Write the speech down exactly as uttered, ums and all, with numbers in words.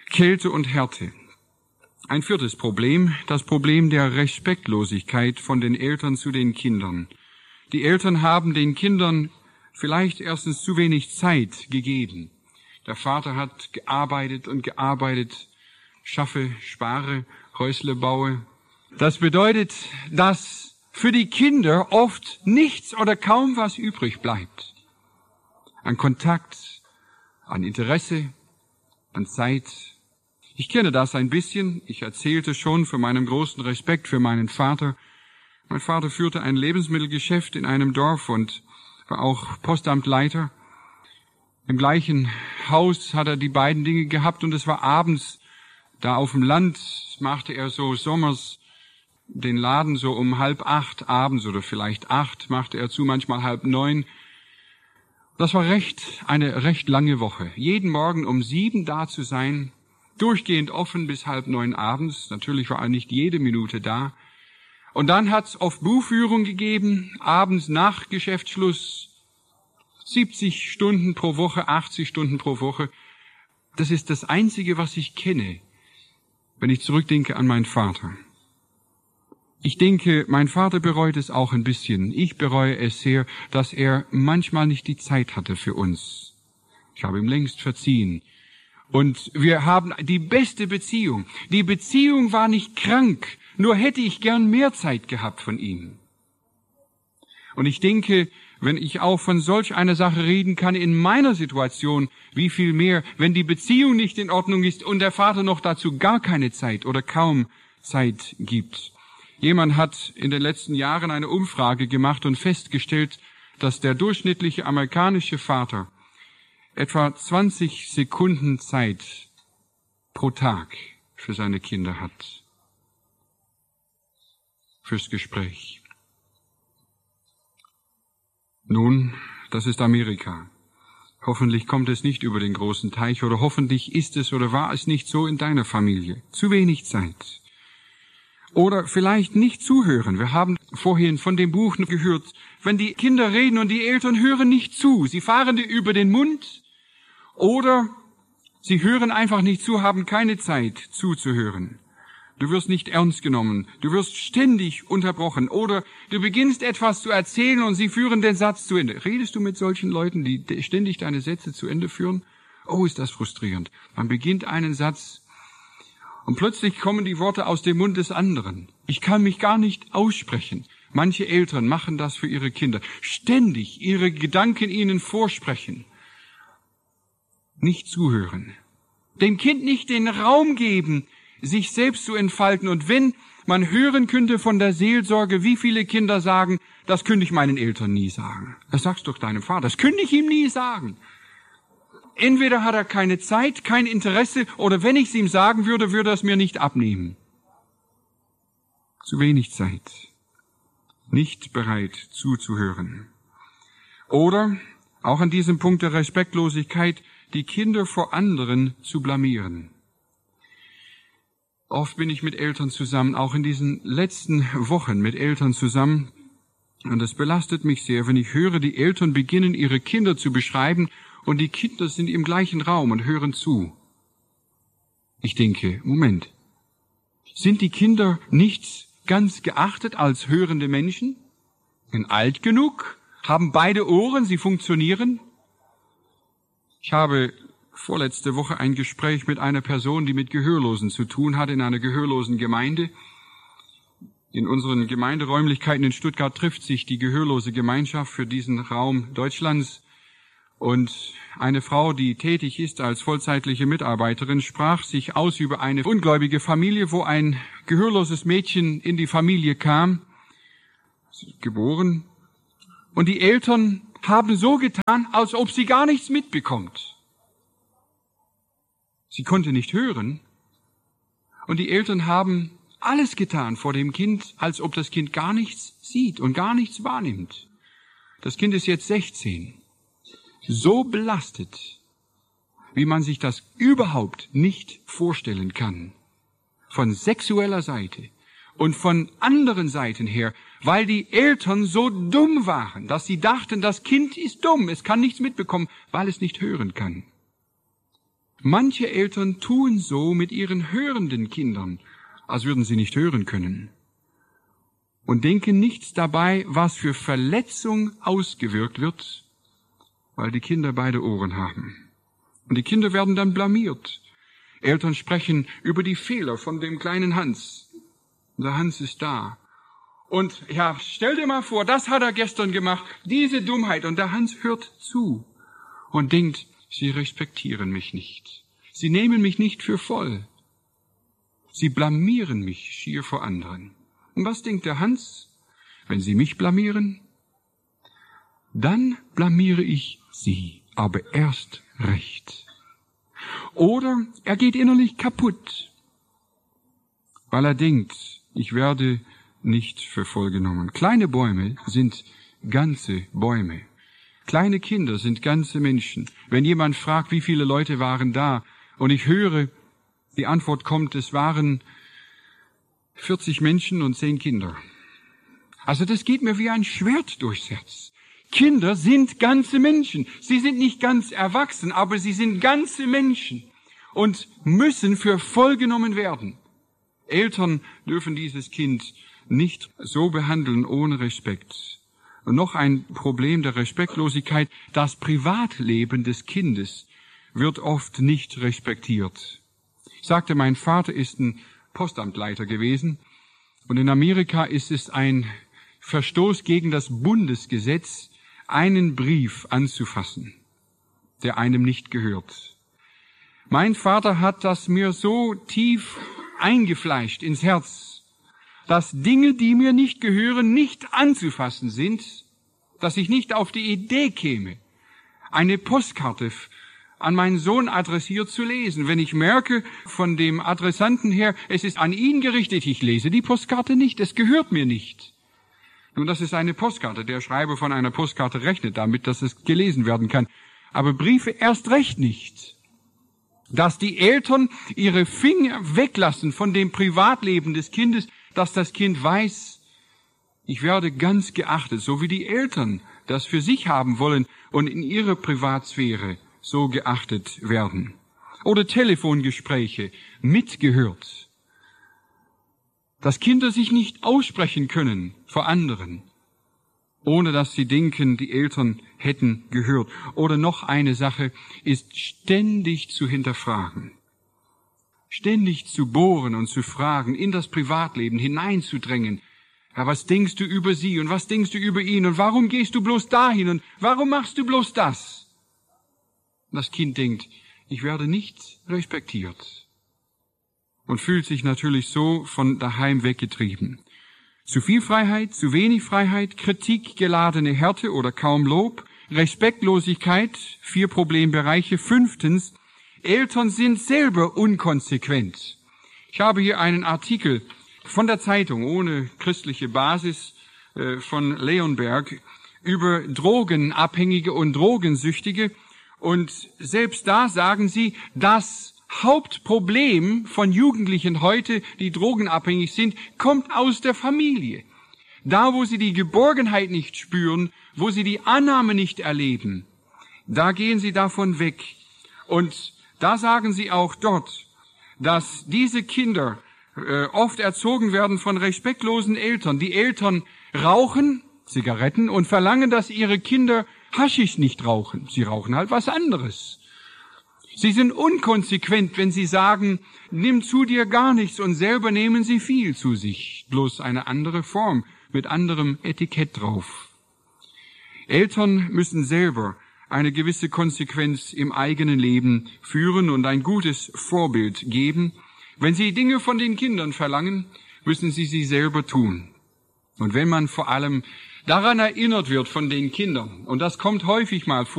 Kälte und Härte. Ein viertes Problem, das Problem der Respektlosigkeit von den Eltern zu den Kindern. Die Eltern haben den Kindern vielleicht erstens zu wenig Zeit gegeben. Der Vater hat gearbeitet und gearbeitet, schaffe, spare, Häusle baue. Das bedeutet, dass für die Kinder oft nichts oder kaum was übrig bleibt. An Kontakt, an Interesse, an Zeit. Ich kenne das ein bisschen. Ich erzählte schon von meinem großen Respekt für meinen Vater. Mein Vater führte ein Lebensmittelgeschäft in einem Dorf und war auch Postamtleiter. Im gleichen Haus hat er die beiden Dinge gehabt und es war abends. Da auf dem Land machte er so sommers den Laden so um halb acht abends oder vielleicht acht machte er zu, manchmal halb neun. Das war recht, eine recht lange Woche. Jeden Morgen um sieben da zu sein, durchgehend offen bis halb neun abends. Natürlich war er nicht jede Minute da. Und dann hat's oft Buchführung gegeben, abends nach Geschäftsschluss, siebzig Stunden pro Woche, achtzig Stunden pro Woche. Das ist das Einzige, was ich kenne, wenn ich zurückdenke an meinen Vater. Ich denke, mein Vater bereut es auch ein bisschen. Ich bereue es sehr, dass er manchmal nicht die Zeit hatte für uns. Ich habe ihm längst verziehen. Und wir haben die beste Beziehung. Die Beziehung war nicht krank, nur hätte ich gern mehr Zeit gehabt von ihm. Und ich denke, wenn ich auch von solch einer Sache reden kann in meiner Situation, wie viel mehr, wenn die Beziehung nicht in Ordnung ist und der Vater noch dazu gar keine Zeit oder kaum Zeit gibt. Jemand hat in den letzten Jahren eine Umfrage gemacht und festgestellt, dass der durchschnittliche amerikanische Vater etwa zwanzig Sekunden Zeit pro Tag für seine Kinder hat. Fürs Gespräch. Nun, das ist Amerika. Hoffentlich kommt es nicht über den großen Teich oder hoffentlich ist es oder war es nicht so in deiner Familie. Zu wenig Zeit. Oder vielleicht nicht zuhören. Wir haben vorhin von dem Buch gehört, wenn die Kinder reden und die Eltern hören nicht zu. Sie fahren dir über den Mund oder sie hören einfach nicht zu, haben keine Zeit zuzuhören. Du wirst nicht ernst genommen. Du wirst ständig unterbrochen. Oder du beginnst etwas zu erzählen und sie führen den Satz zu Ende. Redest du mit solchen Leuten, die ständig deine Sätze zu Ende führen? Oh, ist das frustrierend. Man beginnt einen Satz und plötzlich kommen die Worte aus dem Mund des anderen. Ich kann mich gar nicht aussprechen. Manche Eltern machen das für ihre Kinder. Ständig ihre Gedanken ihnen vorsprechen. Nicht zuhören. Dem Kind nicht den Raum geben, sich selbst zu entfalten. Und wenn man hören könnte von der Seelsorge, wie viele Kinder sagen, das könnte ich meinen Eltern nie sagen. Das sagst doch deinem Vater, das könnte ich ihm nie sagen. Entweder hat er keine Zeit, kein Interesse, oder wenn ich es ihm sagen würde, würde er es mir nicht abnehmen. Zu wenig Zeit. Nicht bereit zuzuhören. Oder, auch an diesem Punkt der Respektlosigkeit, die Kinder vor anderen zu blamieren. Oft bin ich mit Eltern zusammen, auch in diesen letzten Wochen mit Eltern zusammen. Und es belastet mich sehr, wenn ich höre, die Eltern beginnen, ihre Kinder zu beschreiben und die Kinder sind im gleichen Raum und hören zu. Ich denke, Moment, sind die Kinder nicht ganz geachtet als hörende Menschen? Sind alt genug? Haben beide Ohren? Sie funktionieren? Ich habe vorletzte Woche ein Gespräch mit einer Person, die mit Gehörlosen zu tun hat, in einer gehörlosen Gemeinde. In unseren Gemeinderäumlichkeiten in Stuttgart trifft sich die gehörlose Gemeinschaft für diesen Raum Deutschlands. Und eine Frau, die tätig ist als vollzeitliche Mitarbeiterin, sprach sich aus über eine ungläubige Familie, wo ein gehörloses Mädchen in die Familie kam, geboren. Und die Eltern haben so getan, als ob sie gar nichts mitbekommt. Sie konnte nicht hören. Und die Eltern haben alles getan vor dem Kind, als ob das Kind gar nichts sieht und gar nichts wahrnimmt. Das Kind ist jetzt sechzehn. So belastet, wie man sich das überhaupt nicht vorstellen kann. Von sexueller Seite und von anderen Seiten her, weil die Eltern so dumm waren, dass sie dachten, das Kind ist dumm, es kann nichts mitbekommen, weil es nicht hören kann. Manche Eltern tun so mit ihren hörenden Kindern, als würden sie nicht hören können, und denken nichts dabei, was für Verletzung ausgewirkt wird, weil die Kinder beide Ohren haben. Und die Kinder werden dann blamiert. Eltern sprechen über die Fehler von dem kleinen Hans. Und der Hans ist da. Und ja, stell dir mal vor, das hat er gestern gemacht, diese Dummheit. Und der Hans hört zu und denkt, sie respektieren mich nicht. Sie nehmen mich nicht für voll. Sie blamieren mich schier vor anderen. Und was denkt der Hans, wenn sie mich blamieren? Dann blamiere ich sie, aber erst recht. Oder er geht innerlich kaputt, weil er denkt, ich werde nicht für voll genommen. Kleine Bäume sind ganze Bäume. Kleine Kinder sind ganze Menschen. Wenn jemand fragt, wie viele Leute waren da, und ich höre, die Antwort kommt, es waren vierzig Menschen und zehn Kinder. Also das geht mir wie ein Schwert durchs Herz. Kinder sind ganze Menschen. Sie sind nicht ganz erwachsen, aber sie sind ganze Menschen und müssen für voll genommen werden. Eltern dürfen dieses Kind nicht so behandeln ohne Respekt. Und noch ein Problem der Respektlosigkeit: Das Privatleben des Kindes wird oft nicht respektiert. Ich sagte, mein Vater ist ein Postamtleiter gewesen, und in Amerika ist es ein Verstoß gegen das Bundesgesetz, einen Brief anzufassen, der einem nicht gehört. Mein Vater hat das mir so tief eingefleischt ins Herz, dass Dinge, die mir nicht gehören, nicht anzufassen sind, dass ich nicht auf die Idee käme, eine Postkarte an meinen Sohn adressiert zu lesen. Wenn ich merke von dem Adressanten her, es ist an ihn gerichtet, ich lese die Postkarte nicht, es gehört mir nicht. Nun, das ist eine Postkarte. Der Schreiber von einer Postkarte rechnet damit, dass es gelesen werden kann. Aber Briefe erst recht nicht. Dass die Eltern ihre Finger weglassen von dem Privatleben des Kindes, dass das Kind weiß, ich werde ganz geachtet, so wie die Eltern das für sich haben wollen und in ihrer Privatsphäre so geachtet werden. Oder Telefongespräche mitgehört. Dass Kinder sich nicht aussprechen können vor anderen, ohne dass sie denken, die Eltern hätten gehört. Oder noch eine Sache ist, ständig zu hinterfragen. Ständig zu bohren und zu fragen, in das Privatleben hineinzudrängen. Ja, was denkst du über sie und was denkst du über ihn und warum gehst du bloß dahin und warum machst du bloß das? Das Kind denkt, ich werde nicht respektiert. Und fühlt sich natürlich so von daheim weggetrieben. Zu viel Freiheit, zu wenig Freiheit, Kritik geladene Härte oder kaum Lob, Respektlosigkeit, vier Problembereiche. Fünftens, Eltern sind selber unkonsequent. Ich habe hier einen Artikel von der Zeitung ohne christliche Basis äh, von Leonberg über Drogenabhängige und Drogensüchtige. Und selbst da sagen sie, dass Hauptproblem von Jugendlichen heute, die drogenabhängig sind, kommt aus der Familie. Da, wo sie die Geborgenheit nicht spüren, wo sie die Annahme nicht erleben, da gehen sie davon weg. Und da sagen sie auch dort, dass diese Kinder äh, oft erzogen werden von respektlosen Eltern. Die Eltern rauchen Zigaretten und verlangen, dass ihre Kinder Haschisch nicht rauchen. Sie rauchen halt was anderes. Sie sind unkonsequent, wenn sie sagen, nimm zu dir gar nichts, und selber nehmen sie viel zu sich. Bloß eine andere Form, mit anderem Etikett drauf. Eltern müssen selber eine gewisse Konsequenz im eigenen Leben führen und ein gutes Vorbild geben. Wenn sie Dinge von den Kindern verlangen, müssen sie sie selber tun. Und wenn man vor allem daran erinnert wird von den Kindern, und das kommt häufig mal vor,